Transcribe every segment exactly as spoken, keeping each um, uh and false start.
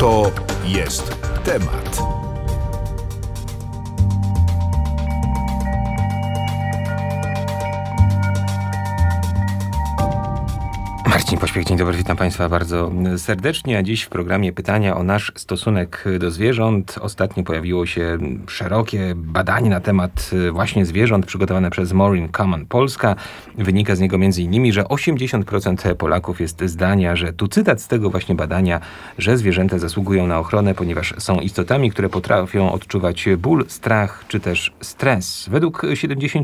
To jest temat. Marcin Pośpiech, dzień dobry, witam Państwa bardzo serdecznie. A dziś w programie pytania o nasz stosunek do zwierząt. Ostatnio pojawiło się szerokie badanie na temat właśnie zwierząt przygotowane przez Morin Common Polska. Wynika z niego między innymi, że osiemdziesiąt procent Polaków jest zdania, że tu cytat z tego właśnie badania, że zwierzęta zasługują na ochronę, ponieważ są istotami, które potrafią odczuwać ból, strach czy też stres. Według siedemdziesiąt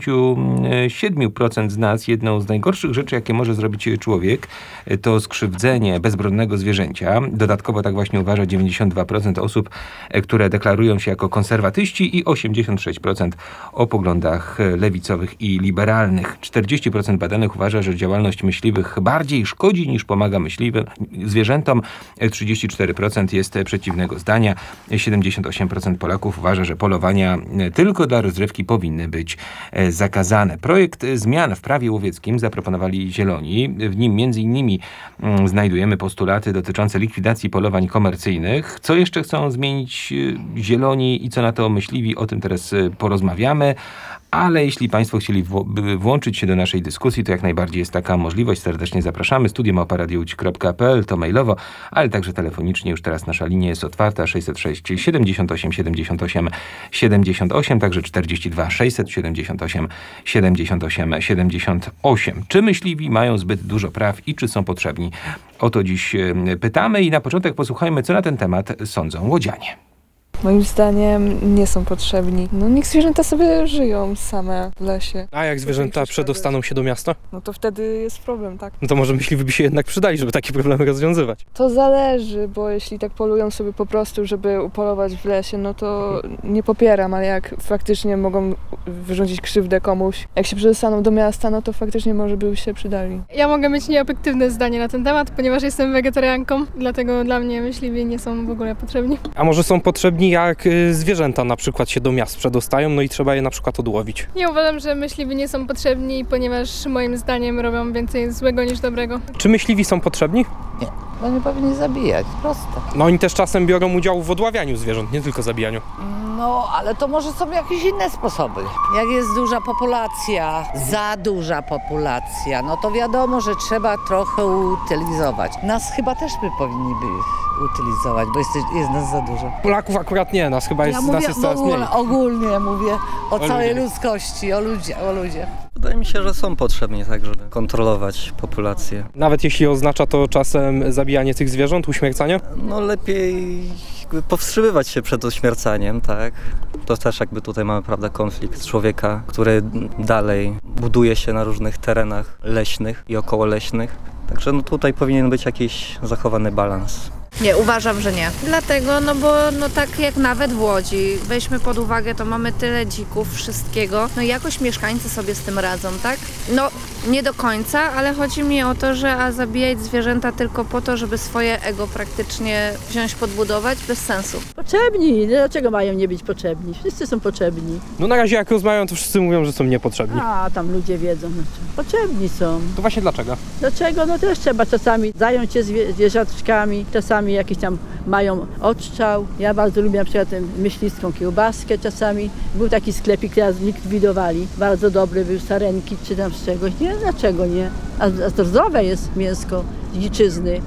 siedem procent z nas jedną z najgorszych rzeczy, jakie może zrobić człowiek, to skrzywdzenie bezbronnego zwierzęcia. Dodatkowo tak właśnie uważa dziewięćdziesiąt dwa procent osób, które deklarują się jako konserwatyści i osiemdziesiąt sześć procent o poglądach lewicowych i liberalnych. czterdzieści procent badanych uważa, że działalność myśliwych bardziej szkodzi niż pomaga myśliwym zwierzętom. trzydzieści cztery procent jest przeciwnego zdania. siedemdziesiąt osiem procent Polaków uważa, że polowania tylko dla rozrywki powinny być zakazane. Projekt zmian w prawie łowieckim zaproponowali Zieloni. W nim między innymi znajdujemy postulaty dotyczące likwidacji polowań komercyjnych. Co jeszcze chcą zmienić Zieloni i co na to myśliwi, o tym teraz porozmawiamy. Ale jeśli Państwo chcieli w- włączyć się do naszej dyskusji, to jak najbardziej jest taka możliwość. Serdecznie zapraszamy. studio małpa radio łódź kropka p l to mailowo, ale także telefonicznie. Już teraz nasza linia jest otwarta. sześćset sześć siedemdziesiąt osiem siedemdziesiąt osiem siedemdziesiąt osiem, także czterdzieści dwa sześćset siedemdziesiąt osiem siedemdziesiąt osiem siedemdziesiąt osiem. Czy myśliwi mają zbyt dużo praw i czy są potrzebni? O to dziś pytamy i na początek posłuchajmy, co na ten temat sądzą łodzianie. Moim zdaniem nie są potrzebni. No niech zwierzęta sobie żyją same w lesie. A jak zwierzęta przedostaną się do miasta? No to wtedy jest problem, tak? No to może myśliwi by się jednak przydali, żeby takie problemy rozwiązywać. To zależy, bo jeśli tak polują sobie po prostu, żeby upolować w lesie, no to nie popieram, ale jak faktycznie mogą wyrządzić krzywdę komuś, jak się przedostaną do miasta, no to faktycznie może by się przydali. Ja mogę mieć nieobiektywne zdanie na ten temat, ponieważ jestem wegetarianką, dlatego dla mnie myśliwi nie są w ogóle potrzebni. A może są potrzebni jak zwierzęta na przykład się do miast przedostają, no i trzeba je na przykład odłowić. Ja uważam, że myśliwi nie są potrzebni, ponieważ moim zdaniem robią więcej złego niż dobrego. Czy myśliwi są potrzebni? Nie, bo nie powinni zabijać, proste. No oni też czasem biorą udział w odławianiu zwierząt, nie tylko zabijaniu. No, ale to może są jakieś inne sposoby. Jak jest duża populacja, za duża populacja, no to wiadomo, że trzeba trochę utylizować. Nas chyba też by powinni by utylizować, bo jest, jest nas za dużo. Polaków akurat nie, nas chyba jest, Ja mówię, nas jest coraz mniej. ogólnie, ogólnie mówię o, O całej ludziach. ludzkości, o, ludzie, o ludziach. Wydaje mi się, że są potrzebni tak, żeby kontrolować populację. Nawet jeśli oznacza to czasem zabijanie tych zwierząt, uśmiercanie? No lepiej jakby powstrzymywać się przed ośmiercaniem, tak? To też jakby tutaj mamy, prawda, konflikt człowieka, który dalej buduje się na różnych terenach leśnych i okołoleśnych. Także no tutaj powinien być jakiś zachowany balans. Nie, uważam, że nie. Dlatego, no bo no tak jak nawet w Łodzi, weźmy pod uwagę, to mamy tyle dzików, wszystkiego, no i jakoś mieszkańcy sobie z tym radzą, tak? No, nie do końca, ale chodzi mi o to, że a zabijać zwierzęta tylko po to, żeby swoje ego praktycznie wziąć, podbudować, bez sensu. Potrzebni. Dlaczego mają nie być potrzebni? Wszyscy są potrzebni. No na razie jak rozmawiam, to wszyscy mówią, że są niepotrzebni. A, tam ludzie wiedzą. No co? Potrzebni są. To właśnie dlaczego? Dlaczego? No też trzeba czasami zająć się zwie- zwierzaczkami, czasami jakieś tam mają odstrzał. Ja bardzo lubię na przykład tę myśliwską kiełbaskę czasami. Był taki sklepik, który zlikwidowali. Bardzo dobry był, sarenki czy tam z czegoś. Nie, dlaczego nie? A, a to zdrowe jest mięsko z dziczyzny.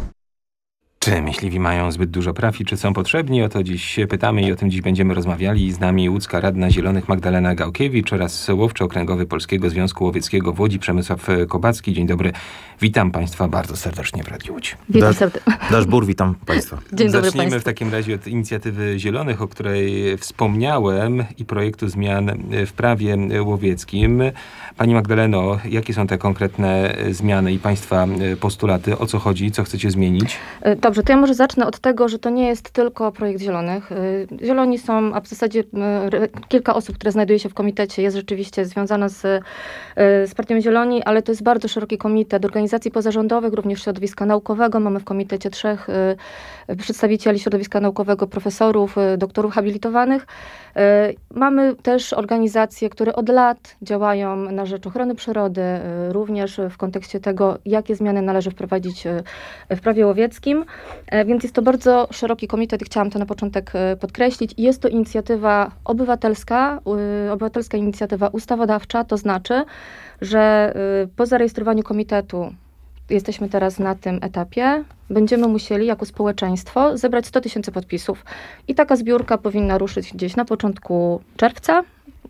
Czy myśliwi mają zbyt dużo praw i czy są potrzebni? O to dziś pytamy i o tym dziś będziemy rozmawiali. Z nami łódzka radna Zielonych Magdalena Gałkiewicz oraz łowczy okręgowy Polskiego Związku Łowieckiego w Łodzi Przemysław Kobacki. Dzień dobry. Witam Państwa bardzo serdecznie w Radiu Łódź. Witam serdecznie. Dasz Bur, witam Państwa. Dzień dobry Zacznijmy Państwu. W takim razie od inicjatywy Zielonych, o której wspomniałem i projektu zmian w prawie łowieckim. Pani Magdaleno, jakie są te konkretne zmiany i Państwa postulaty? O co chodzi? Co chcecie zmienić? Dobrze, to ja może zacznę od tego, że to nie jest tylko projekt Zielonych. Zieloni są, a w zasadzie kilka osób, które znajduje się w komitecie, jest rzeczywiście związana z, z partią Zieloni, ale to jest bardzo szeroki komitet organizacji pozarządowych, również środowiska naukowego. Mamy w komitecie trzech przedstawicieli środowiska naukowego, profesorów, doktorów habilitowanych. Mamy też organizacje, które od lat działają na rzecz ochrony przyrody, również w kontekście tego, jakie zmiany należy wprowadzić w prawie łowieckim. Więc jest to bardzo szeroki komitet i chciałam to na początek podkreślić. Jest to inicjatywa obywatelska, obywatelska inicjatywa ustawodawcza, to znaczy, że po zarejestrowaniu komitetu, jesteśmy teraz na tym etapie, będziemy musieli jako społeczeństwo zebrać sto tysięcy podpisów. I taka zbiórka powinna ruszyć gdzieś na początku czerwca.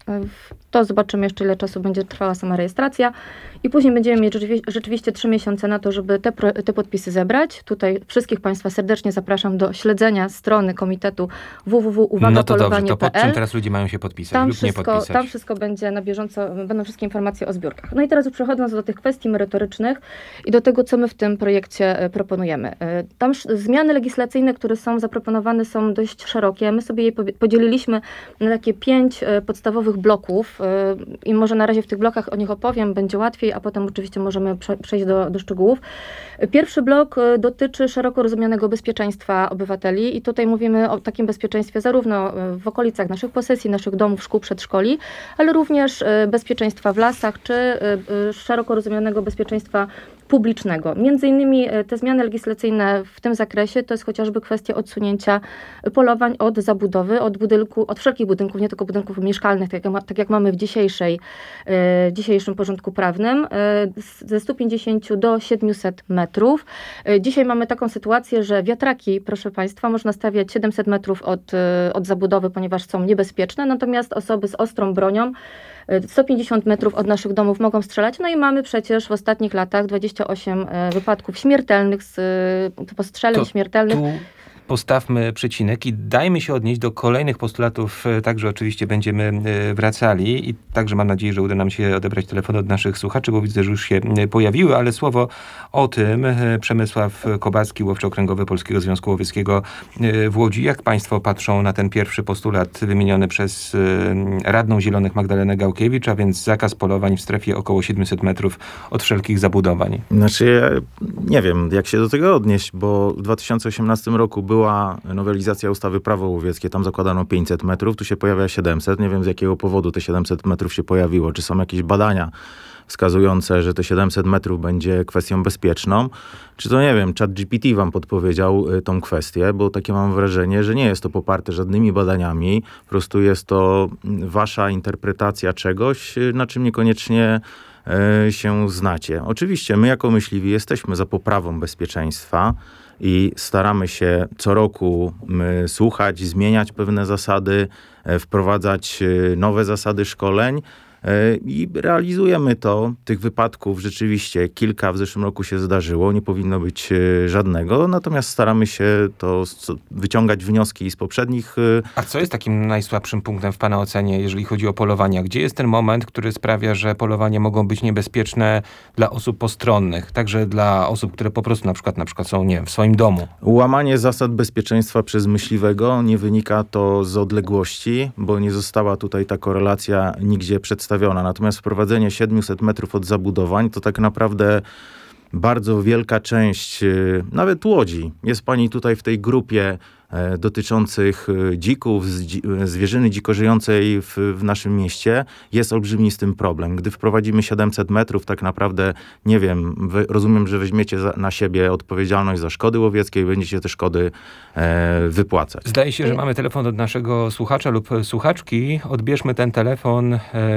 To zobaczymy jeszcze, ile czasu będzie trwała sama rejestracja. I później będziemy mieć rzeczywiście trzy miesiące na to, żeby te, te podpisy zebrać. Tutaj wszystkich Państwa serdecznie zapraszam do śledzenia strony komitetu w w w kropka uwaga No to polowanie dobrze, to kropka p pod l. czym teraz ludzie mają się podpisać Tam lub wszystko, nie podpisać? Tam wszystko będzie na bieżąco, będą wszystkie informacje o zbiórkach. No i teraz przechodząc do tych kwestii merytorycznych i do tego, co my w tym projekcie proponujemy. Tam zmiany legislacyjne, które są zaproponowane, są dość szerokie. My sobie je podzieliliśmy na takie pięć podstawowych bloków i może na razie w tych blokach o nich opowiem, będzie łatwiej, a potem oczywiście możemy przejść do, do szczegółów. Pierwszy blok dotyczy szeroko rozumianego bezpieczeństwa obywateli i tutaj mówimy o takim bezpieczeństwie zarówno w okolicach naszych posesji, naszych domów, szkół, przedszkoli, ale również bezpieczeństwa w lasach, czy szeroko rozumianego bezpieczeństwa publicznego. Między innymi te zmiany legislacyjne w tym zakresie to jest chociażby kwestia odsunięcia polowań od zabudowy, od budynku, od wszelkich budynków, nie tylko budynków mieszkalnych, tak jak, tak jak mamy w dzisiejszej, e, dzisiejszym porządku prawnym, e, ze stu pięćdziesięciu do siedmiuset metrów. E, dzisiaj mamy taką sytuację, że wiatraki, proszę Państwa, można stawiać siedemset metrów od, e, od zabudowy, ponieważ są niebezpieczne, natomiast osoby z ostrą bronią sto pięćdziesiąt metrów od naszych domów mogą strzelać. No i mamy przecież w ostatnich latach dwadzieścia osiem wypadków śmiertelnych, z postrzeleń śmiertelnych. Tu postawmy przecinek i dajmy się odnieść do kolejnych postulatów, także oczywiście będziemy wracali i także mam nadzieję, że uda nam się odebrać telefon od naszych słuchaczy, bo widzę, że już się pojawiły, ale słowo o tym Przemysław Kobacki, łowczy okręgowy Polskiego Związku Łowieckiego w Łodzi. Jak Państwo patrzą na ten pierwszy postulat wymieniony przez radną Zielonych Magdalenę Gałkiewicz, a więc zakaz polowań w strefie około siedmiuset metrów od wszelkich zabudowań? Znaczy, ja nie wiem, jak się do tego odnieść, bo w dwa tysiące osiemnastym roku była nowelizacja ustawy Prawo łowieckie, tam zakładano pięćset metrów, tu się pojawia siedemset. Nie wiem, z jakiego powodu te siedemset metrów się pojawiło. Czy są jakieś badania wskazujące, że te siedemset metrów będzie kwestią bezpieczną? Czy to, nie wiem, ChatGPT wam podpowiedział y, tą kwestię, bo takie mam wrażenie, że nie jest to poparte żadnymi badaniami. Po prostu jest to wasza interpretacja czegoś, y, na czym niekoniecznie y, się znacie. Oczywiście my jako myśliwi jesteśmy za poprawą bezpieczeństwa i staramy się co roku y, słuchać, zmieniać pewne zasady, y, wprowadzać y, nowe zasady szkoleń y, i realizujemy to. Tych wypadków rzeczywiście kilka w zeszłym roku się zdarzyło, nie powinno być y, żadnego, natomiast staramy się to co, wyciągać wnioski z poprzednich. Y, A co jest takim najsłabszym punktem w Pana ocenie, jeżeli chodzi o polowania? Gdzie jest ten moment, który sprawia, że polowania mogą być niebezpieczne dla osób postronnych, także dla osób, które po prostu na przykład, na przykład są, nie wiem, w swoim domu? Łamanie zasad bezpieczeństwa przez myśliwego, nie wynika to z odległości, bo nie została tutaj ta korelacja nigdzie przedstawiona. Natomiast wprowadzenie siedmiuset metrów od zabudowań to tak naprawdę bardzo wielka część, nawet Łodzi. Jest pani tutaj w tej grupie e, dotyczących dzików, zdzi, zwierzyny dziko żyjącej w, w naszym mieście. Jest olbrzymi z tym problem. Gdy wprowadzimy siedemset metrów, tak naprawdę, nie wiem, wy, rozumiem, że weźmiecie za, na siebie odpowiedzialność za szkody łowieckie i będziecie te szkody e, wypłacać. Zdaje się, że mamy telefon od naszego słuchacza lub słuchaczki. Odbierzmy ten telefon e,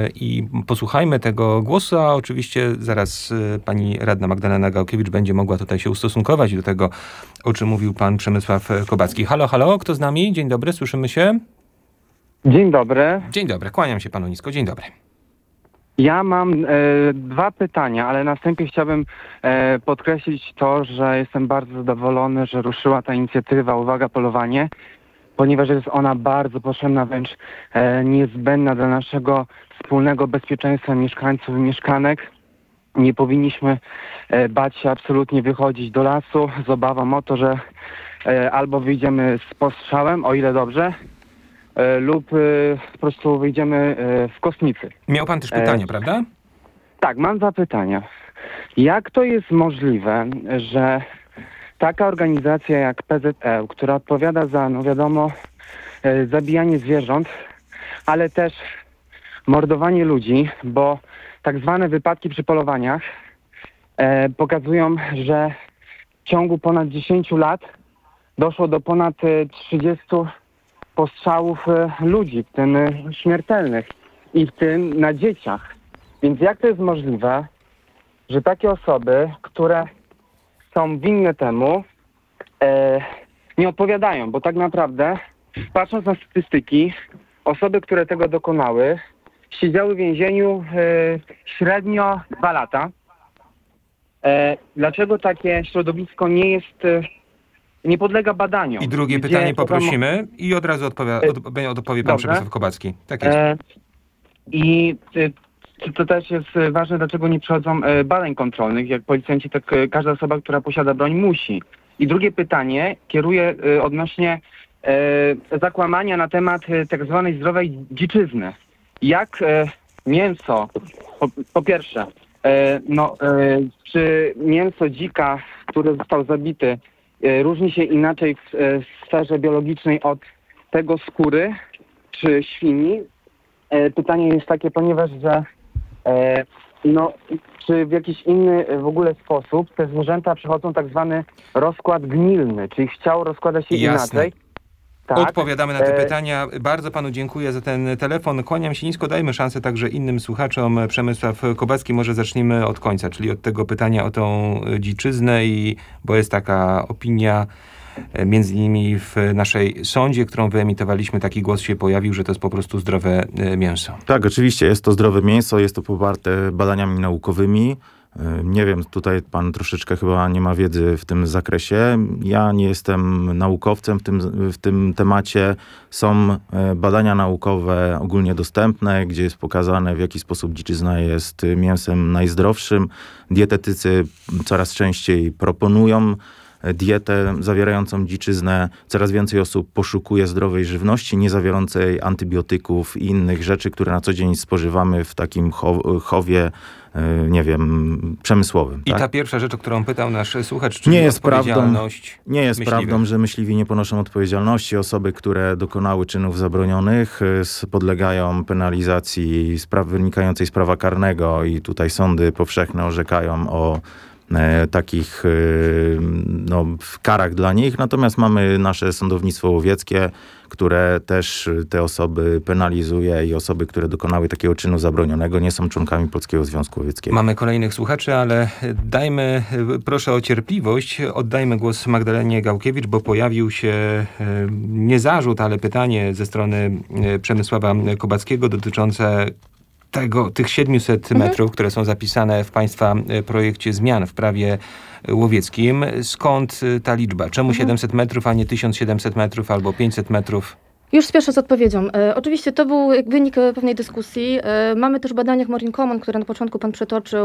i posłuchajmy tego głosu, a oczywiście zaraz e, pani radna Magdalena Gałkiewicz będzie mogła tutaj się ustosunkować do tego, o czym mówił pan Przemysław Kobacki. Halo, halo, kto z nami? Dzień dobry, słyszymy się? Dzień dobry. Dzień dobry, kłaniam się panu nisko. Dzień dobry. Ja mam e, dwa pytania, ale na wstępie chciałbym e, podkreślić to, że jestem bardzo zadowolony, że ruszyła ta inicjatywa Uwaga Polowanie, ponieważ jest ona bardzo potrzebna, wręcz e, niezbędna dla naszego wspólnego bezpieczeństwa mieszkańców i mieszkanek. Nie powinniśmy e, bać się absolutnie wychodzić do lasu z obawą o to, że e, albo wyjdziemy z postrzałem, o ile dobrze, e, lub e, po prostu wyjdziemy e, w kostnicy. Miał pan też pytanie, e, prawda? Tak, mam dwa pytania. Jak to jest możliwe, że taka organizacja jak P Z E, która odpowiada za, no wiadomo, e, zabijanie zwierząt, ale też mordowanie ludzi, bo tak zwane wypadki przy polowaniach e, pokazują, że w ciągu ponad dziesięciu lat doszło do ponad e, trzydziestu postrzałów e, ludzi, w tym e, śmiertelnych i w tym na dzieciach. Więc jak to jest możliwe, że takie osoby, które są winne temu, e, nie odpowiadają? Bo tak naprawdę, patrząc na statystyki, osoby, które tego dokonały, siedziały w więzieniu e, średnio dwa lata. E, dlaczego takie środowisko nie jest, e, nie podlega badaniom? I drugie Gdzie pytanie to poprosimy i od razu odpowie, od, odpowie pan Dobrze. Przemysław Kowalski. Tak jest. E, I e, to też jest ważne, dlaczego nie przechodzą e, badań kontrolnych. Jak policjanci, tak e, każda osoba, która posiada broń, musi. I drugie pytanie kieruję e, odnośnie e, zakłamania na temat e, tak zwanej zdrowej dziczyzny. Jak e, mięso, po, po pierwsze, e, no, e, czy mięso dzika, który został zabity, e, różni się inaczej w, e, w sferze biologicznej od tego skóry czy świni? E, pytanie jest takie, ponieważ, że e, no, czy w jakiś inny w ogóle sposób te zwierzęta przechodzą tak zwany rozkład gnilny, czyli ich ciało rozkłada się Jasne. inaczej. Tak. Odpowiadamy na te E, pytania. Bardzo panu dziękuję za ten telefon. Kłaniam się nisko. Dajmy szansę także innym słuchaczom. Przemysław Kowalski, może zacznijmy od końca, czyli od tego pytania o tą dziczyznę, i bo jest taka opinia, między innymi w naszej sądzie, którą wyemitowaliśmy, taki głos się pojawił, że to jest po prostu zdrowe mięso. Tak, oczywiście jest to zdrowe mięso, jest to poparte badaniami naukowymi. Nie wiem, tutaj pan troszeczkę chyba nie ma wiedzy w tym zakresie. Ja nie jestem naukowcem w tym, w tym temacie. Są badania naukowe ogólnie dostępne, gdzie jest pokazane, w jaki sposób dziczyzna jest mięsem najzdrowszym. Dietetycy coraz częściej proponują dietę zawierającą dziczyznę. Coraz więcej osób poszukuje zdrowej żywności, nie zawierającej antybiotyków i innych rzeczy, które na co dzień spożywamy w takim chow- chowie, nie wiem, przemysłowym. I tak? ta pierwsza rzecz, o którą pytał nasz słuchacz, czyli nie jest prawdą, odpowiedzialność nie jest myśliwych. prawdą, że myśliwi nie ponoszą odpowiedzialności. Osoby, które dokonały czynów zabronionych, podlegają penalizacji spraw wynikającej z prawa karnego i tutaj sądy powszechne orzekają o E, takich e, no, karach dla nich. Natomiast mamy nasze sądownictwo łowieckie, które też te osoby penalizuje i osoby, które dokonały takiego czynu zabronionego, nie są członkami Polskiego Związku Łowieckiego. Mamy kolejnych słuchaczy, ale dajmy, proszę o cierpliwość, oddajmy głos Magdalenie Gałkiewicz, bo pojawił się e, nie zarzut, ale pytanie ze strony e, Przemysława Kowalskiego dotyczące tego, tych siedmiuset Mhm. metrów, które są zapisane w państwa projekcie zmian w prawie łowieckim. Skąd ta liczba? Czemu Mhm. siedemset metrów, a nie tysiąc siedemset metrów albo pięćset metrów? Już spieszę z odpowiedzią. E, oczywiście to był wynik e, pewnej dyskusji. E, mamy też badania Morning Common, które na początku pan przytoczył,